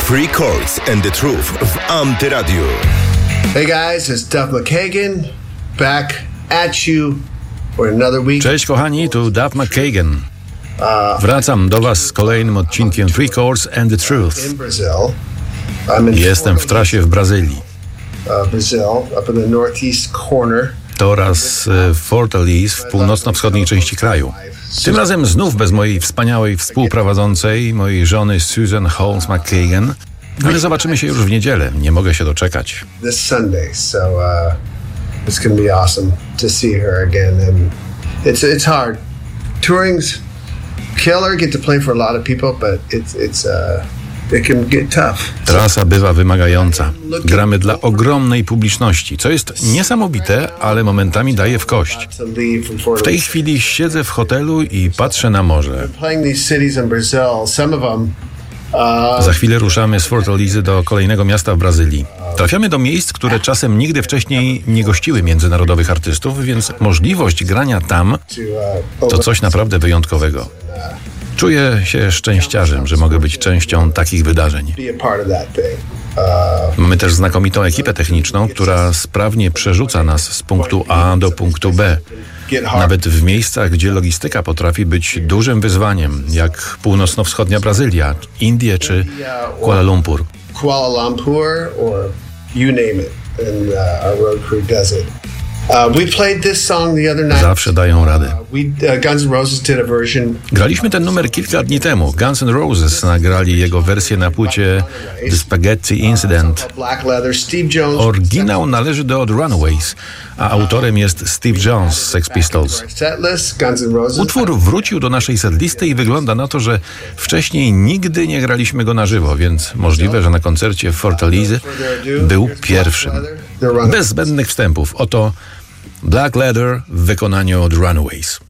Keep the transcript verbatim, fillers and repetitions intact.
Three Chords and the Truth w Antyradiu. Hey guys, it's Duff McKagan back at you for another week. Cześć kochani, tu Duff McKagan. Wracam do was z kolejnym odcinkiem Three Chords and the Truth. Jestem w trasie w Brazylii. To oraz w Fortaleza w północno-wschodniej części kraju. Tym razem znów bez mojej wspaniałej współprowadzącej, mojej żony Susan Holmes McKagan. Ale zobaczymy się już w niedzielę. Nie mogę się doczekać. This Sunday, so uh, it's gonna be awesome to see her again. And it's it's hard. Touring's killer. Get to play for a lot of people, but it's it's uh. It can get tough. Trasa bywa wymagająca. Gramy dla ogromnej publiczności, co jest niesamowite, ale momentami daje w kość. W tej chwili siedzę w hotelu i patrzę na morze. Za chwilę ruszamy z Fortalezy do kolejnego miasta w Brazylii. Trafiamy do miejsc, które czasem nigdy wcześniej nie gościły międzynarodowych artystów, więc możliwość grania tam to coś naprawdę wyjątkowego. Czuję się szczęściarzem, że mogę być częścią takich wydarzeń. Mamy też znakomitą ekipę techniczną, która sprawnie przerzuca nas z punktu A do punktu B. Nawet w miejscach, gdzie logistyka potrafi być dużym wyzwaniem, jak północno-wschodnia Brazylia, Indie czy Kuala Lumpur. Kuala Lumpur or you name it, and uh, our road crew does it. Uh, we played this song the other night. Zawsze dają radę. Uh, we, uh, Guns N' Roses did a version. Graliśmy ten numer kilka dni temu. Guns N' Roses nagrali jego wersję na płycie The Spaghetti Incident. Oryginał należy do The Runaways, a autorem jest Steve Jones z Sex Pistols. Utwór wrócił do naszej setlisty i wygląda na to, że wcześniej nigdy nie graliśmy go na żywo, więc możliwe, że na koncercie w Fortaleza był pierwszym. Bez zbędnych wstępów. Oto Black Leather w wykonaniu The Runaways.